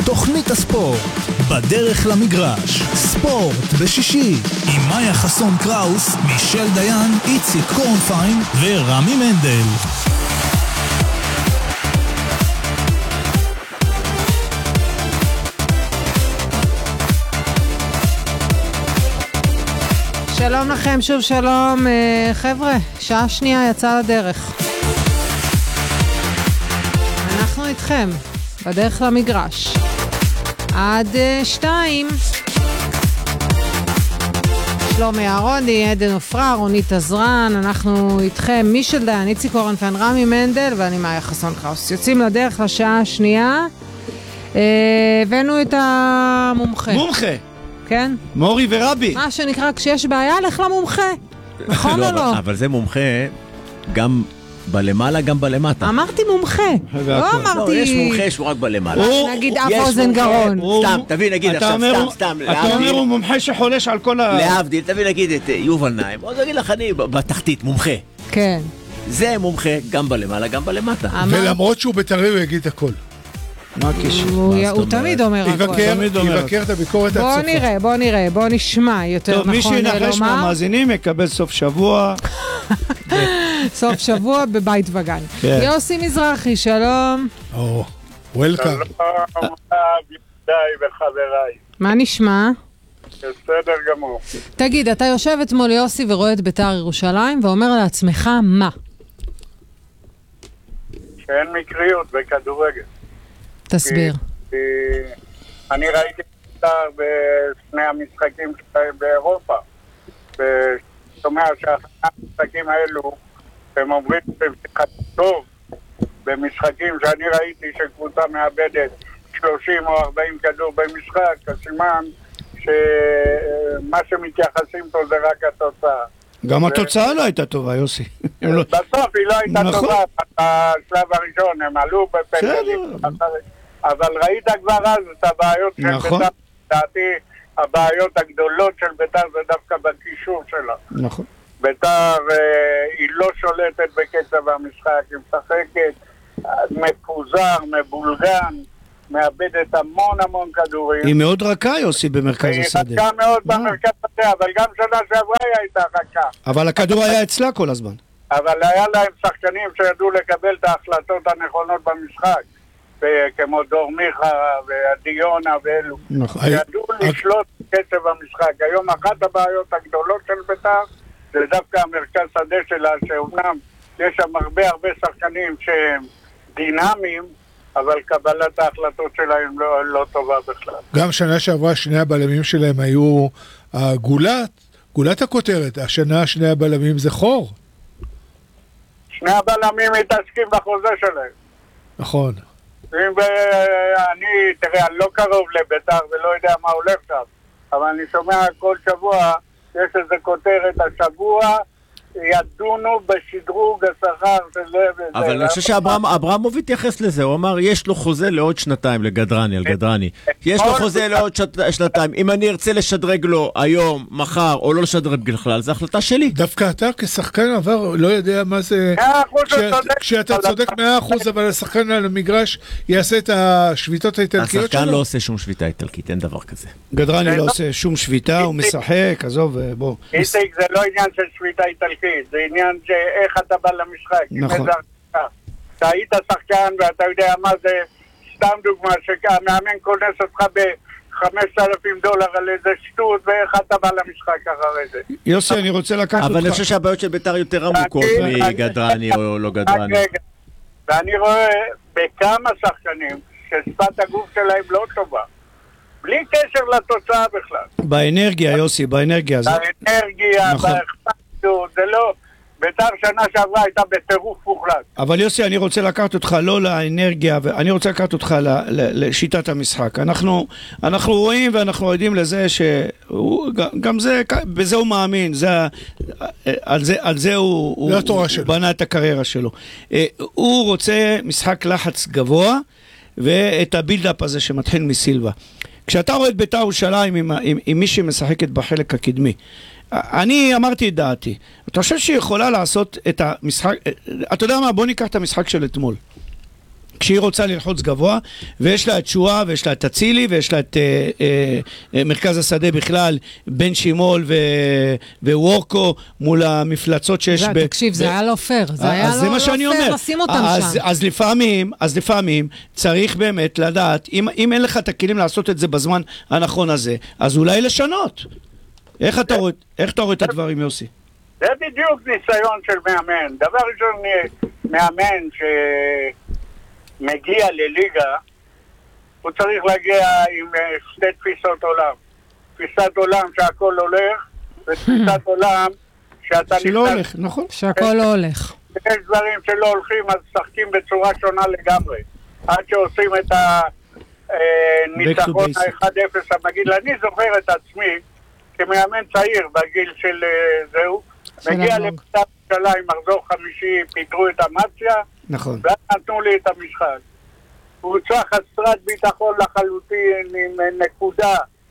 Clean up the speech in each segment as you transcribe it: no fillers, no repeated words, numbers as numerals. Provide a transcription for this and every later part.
תוכנית הספורט בדרך למגרש, ספורט בשישי עם מאיה חסון קראוס, מישל דיין, איציק קורנפיין ורמי מנדל. שלום לכם, שוב שלום חבר'ה, שעה שנייה יצאה לדרך. אנחנו איתכם בדרך למגרש עד 2. שלומי אהרוני, עדן עופרה, רונית עזרן, אנחנו איתכם מישל דיין, איציק קורנפיין, רמי מנדל ואני מאיה חסון קראוס. יוצאים לדרך לשעה השנייה. הבאנו את המומחה. מומחה? כן? מורי ורבי. מה שנקרא, כשיש בעיה, לך למומחה. נכון או לא? אבל זה מומחה גם בלמעלה, גם בלמטה. אמרתי מומחה. לא אמרתי... לא, יש מומחה שהוא רק בלמעלה. נגיד אף אוזן גרון. סתם, תביא נגיד עכשיו, סתם. אתה אומר הוא מומחה שחולש על כל ה... להבדיל, תביא נגיד את יובל נעים. עוד אגיד לך, אני בתחתית, מומחה. כן. זה מומחה גם בלמעלה, גם בלמטה. ולמרות שהוא בטרי הוא יגיד הכל. מה הקשר? הוא תמיד אומר הכל. יבקר את הביקורת עד סופה. בוא נראה, בוא נשמע יותר נכון לומר. טוב, מי שינחש מהמאזינים יקבל סוף שבוע. סוף שבוע בבית וגן. יוסי מזרחי, שלום. וולקאם. שלום, ידידיי וחבריי. מה נשמע? בסדר גמור. תגיד, אתה יושב אתמול יוסי ורואה את בית"ר ירושלים ואומר לעצמך מה? שאין מקריות בכדורגל. תסביר. אני ראיתי בית"ר בשני המשחקים באירופה. ושומע שהמשחקים האלו, הם אומרים טוב, במשחקים שאני ראיתי שקבוצה מאבדת 30 או 40 כדור במשחק, הסימן שמה שמתייחסים פה זה רק התוצאה. גם התוצאה לא הייתה טובה, יוסי. בסוף היא לא הייתה טובה בשלב הראשון, הם עלו בפנדלים, אבל ראית כבר אז את הבעיות של בית"ר. לדעתי הבעיות הגדולות של בית"ר זה דווקא בקישור שלה. נכון. בית"ר היא לא שולטת בקצב המשחק, היא משחקת מפוזר, מבולגן, מאבדת המון כדורים. היא מאוד רכה, יוסי, במרכז השדה. היא רכה מאוד במרכז השדה, אבל גם שנה שעברה היא הייתה רכה. אבל הכדור היה אצלה כל הזמן. אבל היה להם שחקנים שידעו לקבל את ההחלטות הנכונות במשחק, כמו דור מיכה ודיונה ואלו. נכון. ידעו לשלוט בקצב המשחק. היום אחת הבעיות הגדולות של בית"ר זה דווקא המרכז שדה שלה, שאומנם יש שם הרבה שחקנים שהם דינמיים, אבל קבלת ההחלטות שלהם לא טובה בכלל. גם שנה שעברה שני הבלמים שלהם היו גולת הכותרת. השנה שני הבלמים זה חור. שני הבלמים מתעסקים בחוזה שלהם. נכון. תראה, אני לא קרוב לבית"ר ולא יודע מה הולך שם, אבל אני שומע כל שבוע, יש איזה כותרת השבוע, ידונו בשדרוג השכר של זה וזה. אבל אני חושב שאברמוב התייחס לזה, הוא אמר, יש לו חוזה לעוד שנתיים לגדרני, על גדרני. יש לו חוזה לעוד שנתיים. אם אני ארצה לשדרג לו היום, מחר, או לא לשדרג בכלל, זו החלטה שלי. דווקא אתה כשחקן עבר לא יודע מה זה... כשאתה צודק 100%, אבל השחקן על המגרש יעשה את השביתות האיטלקיות שלו. השחקן לא עושה שום שביתה איטלקית, אין דבר כזה. גדרני לא עושה שום שביתה, הוא משחק, עזוב, בוא. איציק, זה לא עניין של שביתה איטלקית. זה עניין שאיך אתה בא למשחק. נכון. אתה היית שחקן ואתה יודע מה זה, סתם דוגמה, שהמאמן כונס אותך $5,000 על איזה שטות, ואיך אתה בא למשחק אחרי זה. יוסי, אני רוצה לקחת אותך. אבל אני חושב שהבעיות של בית"ר יותר עמוקות מגדרני או לא גדרני. ואני רואה בכמה שחקנים ששפת הגוף שלהם לא טובה. בלי קשר לתוצאה בכלל. באנרגיה, יוסי, באנרגיה. באנרגיה, באכפתיות, זה לא... בית"ר שנה שעברה הייתה בטירוף מוחלט. אבל יוסי, אני רוצה לקחת אותך לא לאנרגיה, אני רוצה לקחת אותך לשיטת המשחק. אנחנו רואים ואנחנו עדים לזה שגם זה, בזה הוא מאמין, על זה הוא בנה את הקריירה שלו. הוא רוצה משחק לחץ גבוה, ואת הבילדאפ הזה שמתחיל מסילבה. כשאתה רואה את בית"ר ירושלים עם מי שמשחקת בחלק הקדמי, אני אמרתי את דעתי. אתה חושב שהיא יכולה לעשות את המשחק... אתה יודע מה? בוא ניקח את המשחק של אתמול. כשהיא רוצה ללחוץ גבוה, ויש לה את שואה, ויש לה את הצילי, ויש לה את מרכז השדה בכלל, בן שימול ווורקו, מול המפלצות שיש תקשיב, זה היה לא פייר, זה היה לא פייר לשים אותם שם. אז לפעמים צריך באמת לדעת, אם אין לך את הכלים לעשות את זה בזמן הנכון הזה, אז אולי לשנות. איך אתה רואה את הדברים, יוסי? זה בדיוק ניסיון של מאמן. דבר ראשון, מאמן שמגיע לליגה, הוא צריך להגיע עם שתי תפיסות עולם. תפיסת עולם שהכל הולך, ותפיסת עולם שאתה שלא הולך, נכון? שהכל לא הולך. יש דברים שלא הולכים, אז שחקים בצורה שונה לגמרי. עד שעושים את הניצחון ה-1-0 המגיל. אני זוכר את עצמי כמאמן צעיר בגיל של זהו, מגיע לבית"ר ירושלים, מחזור חמישי, פיטרו את אמציה, נכון. ואז נתנו לי את המשחק. קבוצה חסרת ביטחון לחלוטין, עם נקודה,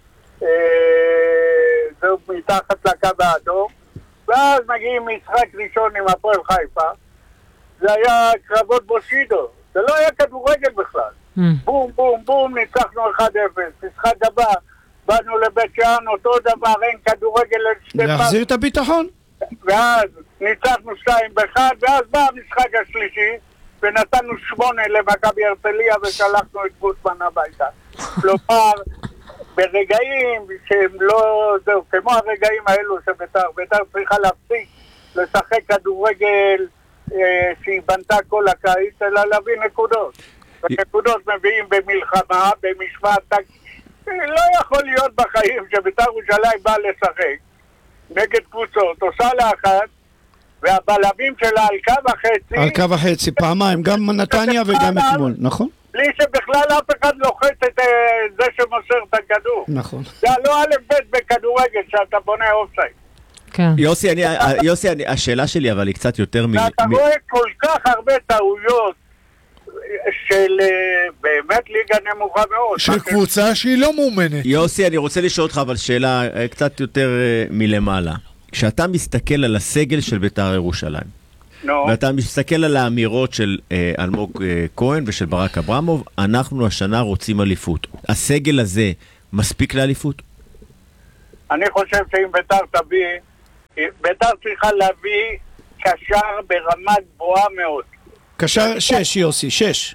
זהו מתחת לקו האדום, ואז מגיעים משחק ראשון עם הפועל חיפה, זה היה קרבות בושידו, זה לא היה כדורגל בכלל. בום, בום, בום, ניצחנו 1-0, משחק הבא, באנו לבית שאן, אותו דבר, אין כדורגל להחזיר את הביטחון. ואז ניצחנו 2-1, ואז בא המשחק השלישי, ונתנו 8 למכבי הרצליה, ושלחנו את גוטמן הביתה. כלומר, ברגעים שהם לא, זהו, כמו הרגעים האלו שבית"ר צריכה להפסיק לשחק כדורגל שהיא בנתה כל הקיץ, אלא להביא נקודות. ונקודות מביאים במלחמה, במשמעת, לא יכול להיות בחיים שבית"ר ירושלים באה לשחק נגד קבוצות, עושה לאחת, והבלמים שלה על קו החצי. על קו החצי, פעמיים, גם נתניה וגם אתמול, נכון? בלי שבכלל אף אחד לוחץ את זה שמוסר את הכדור. נכון. זה לא א' ב' בכדורגל שאתה בונה אופסייד. כן. יוסי, השאלה שלי אבל היא קצת יותר אתה רואה כל כך הרבה טעויות של באמת ליגה נמוכה מאוד. של קבוצה שהיא לא מאומנת. יוסי, אני רוצה לשאול אותך אבל שאלה קצת יותר מלמעלה. כשאתה מסתכל על הסגל של בית"ר ירושלים, ואתה מסתכל על האמירות של אלמוג כהן ושל ברק אברמוב, אנחנו השנה רוצים אליפות. הסגל הזה מספיק לאליפות? אני חושב שאם בית"ר צריכה להביא קשר ברמה גבוהה מאוד. קשר 6, יוסי, 6.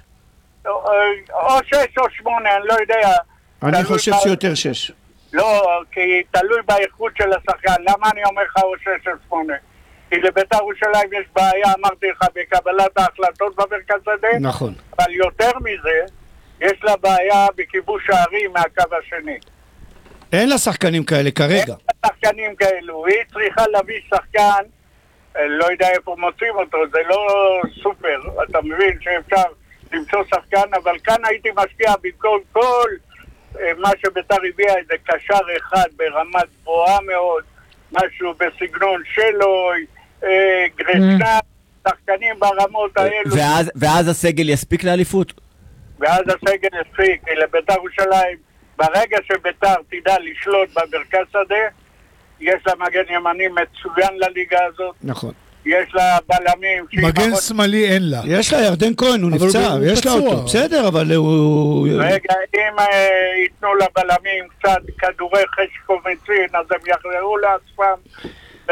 או 6 או 8, אני לא יודע. אני חושב שיותר 6. לא, כי תלוי באיכות של השחקן. למה אני אומר לך או 6 או 8? כי לבית"ר ירושלים יש בעיה, אמרתי לך, בקבלת ההחלטות במרכז השדה. נכון. אבל יותר מזה, יש לה בעיה בכיבוש שערים מהקו השני. אין לה שחקנים כאלה כרגע. אין לה שחקנים כאלו. היא צריכה להביא שחקן, לא יודע איפה מוצאים אותו, זה לא סופר. אתה מבין שאפשר למצוא שחקן, אבל כאן הייתי משקיע במקום כל מה שבית"ר הביאה, איזה קשר אחד ברמה גבוהה מאוד, משהו בסגנון שלוי, גרסנה, שחקנים ברמות האלו. ואז הסגל יספיק לאליפות? ואז הסגל יספיק, כי לבית"ר ירושלים, ברגע שבית"ר תדע לשלוט במרכז שדה, יש לה מגן ימני מצוין לליגה הזאת. נכון. יש לה בלמים. מגן שמאלי אין לה. יש לה ירדן כהן, הוא נפצע, יש לה אותו. בסדר, אבל הוא... רגע, אם ייתנו לבלמים קצת כדורי חשקומצין, אז הם יחזרו לעצמם.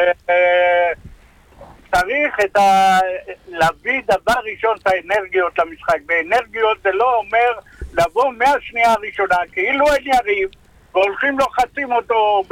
צריך להביא דבר ראשון את האנרגיות למשחק. באנרגיות זה לא אומר לבוא מהשנייה הראשונה, כאילו אין יריב, והולכים לוחצים אותו.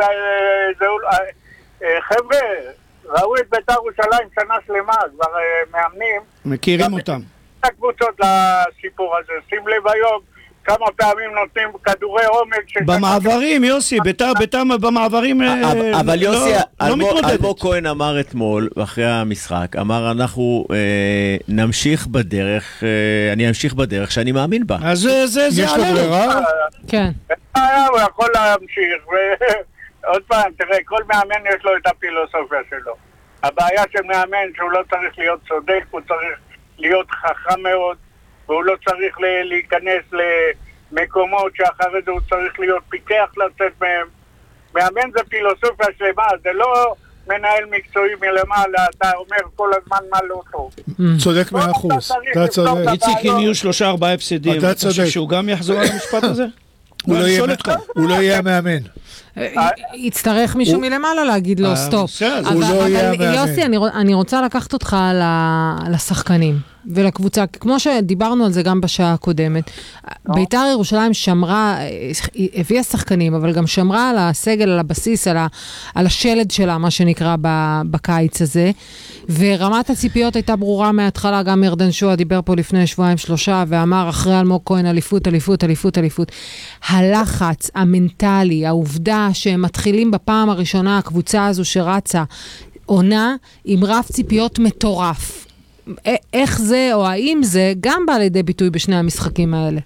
חבר'ה, ראו את בית"ר ירושלים שנה שלמה, כבר מאמנים. מכירים אותם. הקבוצות לסיפור הזה. שים לב היום כמה פעמים נותנים כדורי עומק. במעברים, יוסי, בית"ר במעברים אבל יוסי, לא מתמודדת. אלמוג כהן אמר אתמול, אחרי המשחק, אמר אנחנו נמשיך בדרך, אני אמשיך בדרך שאני מאמין בה. אז זה יש לו ברירה? כן. הוא יכול להמשיך. עוד פעם, תראה, כל מאמן יש לו את הפילוסופיה שלו. הבעיה של מאמן שהוא לא צריך להיות צודק, הוא צריך להיות חכם מאוד, והוא לא צריך להיכנס למקומות שאחרי זה הוא צריך להיות פיקח לצאת מהם. מאמן זה פילוסופיה שלמה, זה לא מנהל מקצועי מלמעלה, אתה אומר כל הזמן מה לא טוב. צודק 100%, אתה צודק. איציק, אם יהיו 3-4 הפסדים, אתה חושב שהוא גם יחזור על המשפט הזה? הוא לא יהיה המאמן. יצטרך מישהו מלמעלה להגיד לו סטופ. הוא לא יהיה המאמן. יוסי, אני רוצה לקחת אותך לשחקנים ולקבוצה, כמו שדיברנו על זה גם בשעה הקודמת. בית"ר ירושלים שמרה, הביאה שחקנים, אבל גם שמרה על הסגל, על הבסיס, על השלד שלה, מה שנקרא בקיץ הזה, ורמת הציפיות הייתה ברורה מההתחלה. גם ירדן שועה דיבר פה לפני 2-3 ואמר אחרי אלמוג כהן אליפות. הלחץ המנטלי, העובדה שהם מתחילים בפעם הראשונה, הקבוצה הזו שרצה עונה עם רף ציפיות מטורף. איך זה, או האם זה, גם בא לידי ביטוי בשני המשחקים האלה?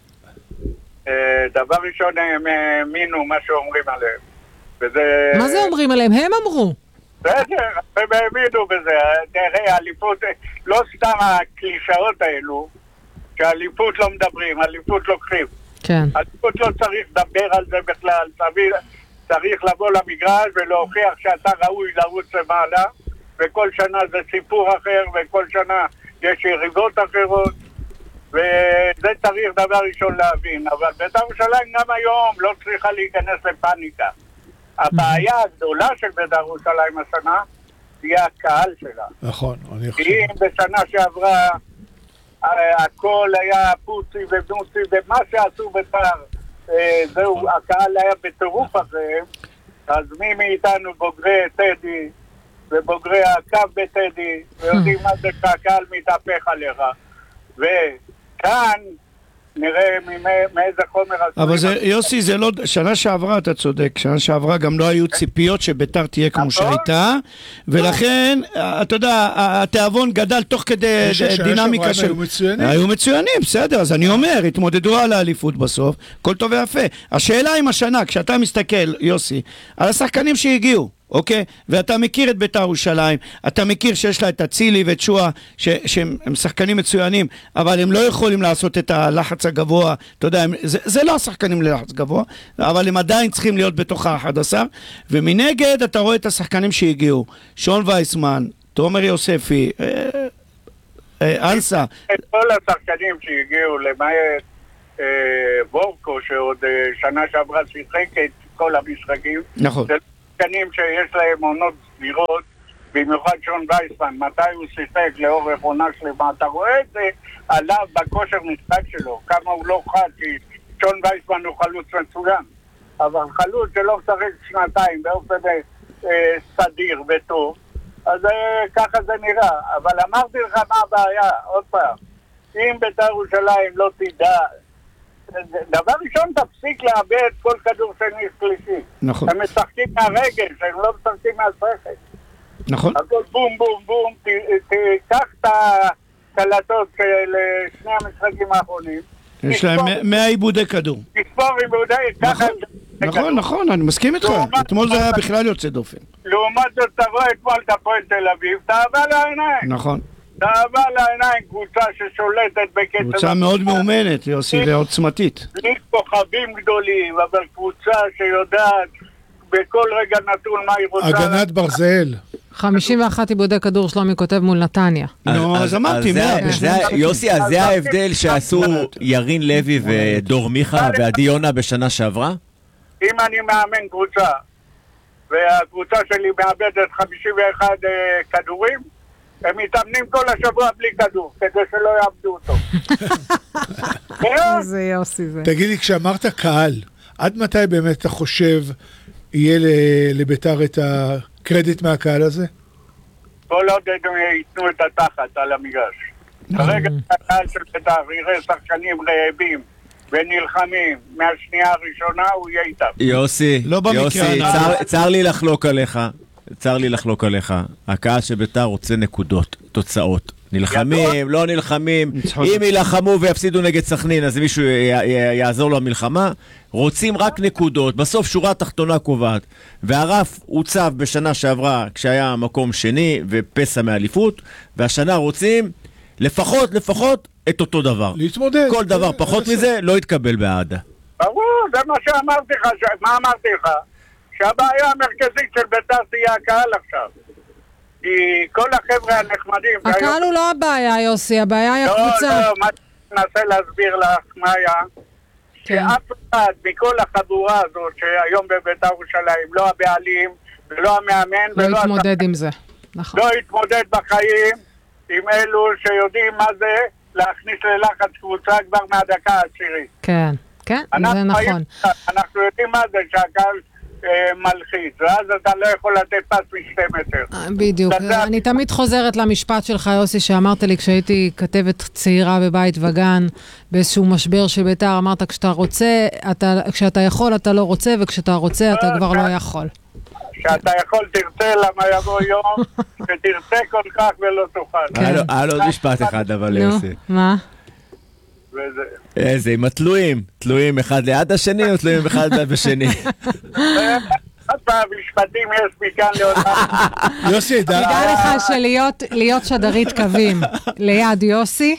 דבר ראשון, הם האמינו מה שאומרים עליהם. מה זה אומרים עליהם? הם אמרו. בסדר, הם האמינו בזה. תראה, אליפות, לא סתם הקלישאות האלו, שאליפות לא מדברים, אליפות לוקחים. כן. אליפות לא צריך לדבר על זה בכלל, צריך לבוא למגרש ולהוכיח שאתה ראוי לרוץ למעלה, וכל שנה זה סיפור אחר, וכל שנה יש יריבות אחרות, וזה צריך דבר ראשון להבין. אבל בית"ר ירושלים גם היום לא צריכה להיכנס לפאניקה. הבעיה הגדולה של בית"ר ירושלים השנה היא הקהל שלה. נכון, אני חושב. אם בשנה שעברה הכל היה פוצי ובנוצי, ומה שעשו בית"ר, זהו, הקהל היה בטירוף הזה, אז מי מאיתנו בוגרי טדי, ובוגרי הקו בטדי, ויודעים מה זה שהקהל מתהפך עליך. וכאן נראה מאיזה חומר... אבל זה, יוסי, זה לא... שנה שעברה, אתה צודק, שנה שעברה גם לא היו ציפיות שבית"ר תהיה כמו שהייתה, ולכן, אתה יודע, התיאבון גדל תוך כדי דינמיקה של... היו מצוינים, בסדר, אז אני אומר, התמודדו על האליפות בסוף, כל טוב ויפה. השאלה עם השנה, כשאתה מסתכל, יוסי, על השחקנים שהגיעו, אוקיי? ואתה מכיר את בית"ר ירושלים, אתה מכיר שיש לה את אצילי ואת שועה, שהם שחקנים מצוינים, אבל הם לא יכולים לעשות את הלחץ הגבוה, אתה יודע, זה לא השחקנים ללחץ גבוה, אבל הם עדיין צריכים להיות בתוך ה-11, ומנגד אתה רואה את השחקנים שהגיעו, שון וייסמן, תומר יוספי, אנסה. את כל השחקנים שהגיעו, למעט וורקו, שעוד שנה שעברה שיחק את כל המשחקים, נכון. שחקנים שיש להם עונות סבירות, במיוחד שון וייסמן, מתי הוא שיחק לאורך עונה שלמה, אתה רואה את זה עליו בכושר משחק שלו, כמה הוא לא חד, כי שון וייסמן הוא חלוץ מצוין, אבל חלוץ שלא משחק שנתיים באופן סדיר וטוב, אז ככה זה נראה. אבל אמרתי לך מה הבעיה, עוד פעם, אם בית"ר ירושלים לא תדע, דבר ראשון תפסיק לאבד כל כדור שני שלישי. נכון. הם משחקים מהרגל, הם לא משחקים מהשכל. נכון. הכל בום בום בום, תיקח את הקלטות של שני המשחקים האחרונים. יש להם 100 עיבודי כדור. תספור עיבודי, ככה... נכון, אני מסכים איתך. אתמול זה היה בכלל יוצא דופן. לעומת זאת, אתה רואה אתמול את הפועל תל אביב, תאווה לעיניים. נכון. תאווה לעיניים, קבוצה ששולטת בקצב... קבוצה מאוד מאומנת, יוסי, ועוצמתית. בלי כוכבים גדולים, אבל קבוצה שיודעת בכל רגע נתון מה היא רוצה... הגנת ברזל. 51 עיבודי כדור, שלומי כותב מול נתניה. נו, אז אמרתי, יוסי, אז זה ההבדל שעשו ירין לוי ודור מיכה ועדי יונה בשנה שעברה? אם אני מאמן קבוצה, והקבוצה שלי מאבדת 51 כדורים, הם מתאמנים כל השבוע בלי כדור, כדי שלא יאבדו אותו. זה יוסי זה. תגיד לי, כשאמרת קהל, עד מתי באמת אתה חושב יהיה לבית"ר את הקרדיט מהקהל הזה? כל עוד הם ייתנו את התחת על המגרש. ברגע הקהל של בית"ר יראה שחקנים רעבים ונלחמים מהשנייה הראשונה, הוא יהיה איתם. יוסי, צר לי לחלוק עליך. הקהל של בית"ר רוצה נקודות, תוצאות. נלחמים, לא נלחמים. אם ילחמו ויפסידו נגד סכנין, אז מישהו יעזור לו המלחמה. רוצים רק נקודות. בסוף שורה תחתונה קובעת. והרף הוצב בשנה שעברה כשהיה מקום שני ופסע מאליפות, והשנה רוצים לפחות את אותו דבר. להתמודד. כל דבר פחות מזה לא יתקבל בעדה. ברור, זה מה שאמרתי לך. מה אמרתי לך? שהבעיה המרכזית של בית"ר תהיה הקהל עכשיו. כי כל החבר'ה הנחמדים... הקהל הוא לא הבעיה, יוסי, הבעיה היא הקבוצה. לא, מה שאני מנסה להסביר לך, מאיה, שאף אחד מכל החבורה הזאת שהיום בבית"ר ירושלים, לא הבעלים ולא המאמן לא יתמודד עם זה, נכון. לא יתמודד בחיים עם אלו שיודעים מה זה להכניס ללחץ קבוצה כבר מהדקה העשירית. כן, כן, זה נכון. אנחנו יודעים מה זה שהקהל מלחיץ, ואז אתה לא יכול לתת פס מ2 מטר. בדיוק. אני תמיד חוזרת למשפט שלך, יוסי, שאמרת לי כשהייתי כתבת צעירה בבית וגן, באיזשהו משבר של בית"ר, אמרת, כשאתה יכול אתה לא רוצה, וכשאתה רוצה אתה כבר לא יכול. כשאתה יכול תרצה, למה יבוא יום שתרצה כל כך ולא תוכל. היה לו עוד משפט אחד, אבל יוסי. מה? איזה, עם התלויים. תלויים אחד ליד השני או תלויים אחד בשני? עוד פעם, משפטים יש מכאן לעולם. יוסי, תדע לך שלהיות שדרית קווים ליד יוסי,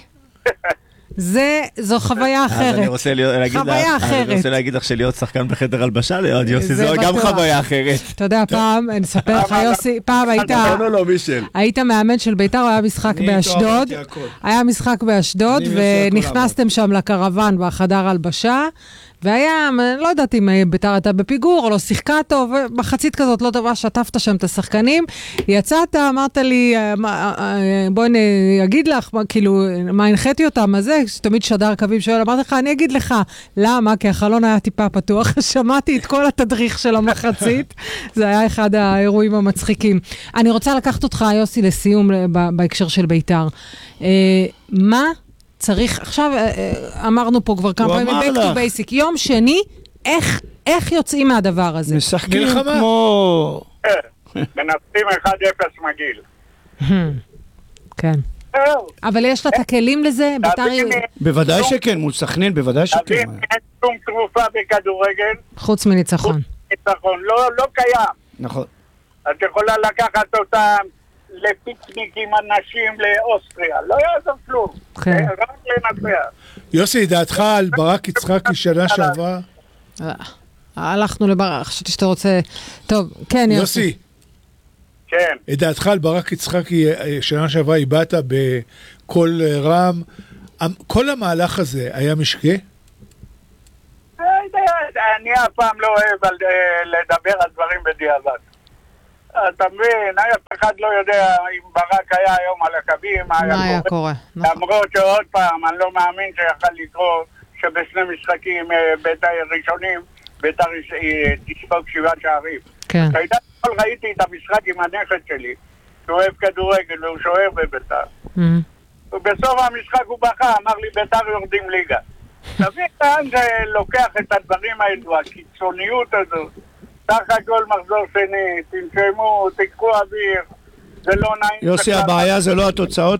זו חוויה אחרת. אני רוצה להגיד לך שלהיות שחקן בחדר הלבשה ליד יוסי, זו גם חוויה אחרת. אתה יודע, פעם, אני אספר לך יוסי, פעם היית מאמן של בית"ר, היה משחק באשדוד, ונכנסתם שם לקרוון בחדר הלבשה, והיה, לא יודעת אם בית"ר הייתה בפיגור או לא שיחקה טוב, מחצית כזאת לא טובה, שטפת שם את השחקנים, יצאת, אמרת לי, בואי אני אגיד לך, כאילו, מה הנחיתי אותם, אז זה, שתמיד שדר קווים שואל, אמרתי לך, אני אגיד לך, למה? כי החלון היה טיפה פתוח, שמעתי את כל התדריך של המחצית, זה היה אחד האירועים המצחיקים. אני רוצה לקחת אותך, יוסי, לסיום בהקשר של בית"ר. מה צריך, עכשיו אמרנו פה כבר כמה פעמים, back to basic, יום שני, איך יוצאים מהדבר הזה? משחקים כמו... מנצחים 1-0 מגיל. כן. אבל יש לה את הכלים לזה? בוודאי שכן, מול סכנין, בוודאי שכן. אין שום תרופה בכדורגל. חוץ מניצחון. ניצחון, לא קיים. נכון. את יכולה לקחת אותם לפיקניקים אנשים לאוסטריה, לא יעזור כלום. רק לנצח. יוסי, דעתך על ברק יצחקי שנה שעברה? הלכנו לברק, חשבתי שאתה רוצה... טוב, כן, יוסי. כן. את דעתך על ברק יצחקי שנה שעברה הבאת בכל רם. כל המהלך הזה היה משקה? אני אף פעם לא אוהב לדבר על דברים בדיעבד. אתה מבין, אף אחד לא יודע אם ברק היה היום על הקווים, מה היה קורה. למרות שעוד פעם, אני לא מאמין שיכל לקרות שבשני משחקים ראשונים בית"ר תספוג 7 שערים. כן. ראיתי את המשחק עם הנכד שלי, שהוא אוהב כדורגל והוא שוער בבית"ר. ובסוף המשחק הוא בכה, אמר לי בית"ר יורדים ליגה. תבין לאן זה לוקח את הדברים האלו, הקיצוניות הזאת. סך הכל מחזור שני, תנשמו, תיקחו אוויר, זה לא נעים. יוסי, הבעיה זה לא התוצאות,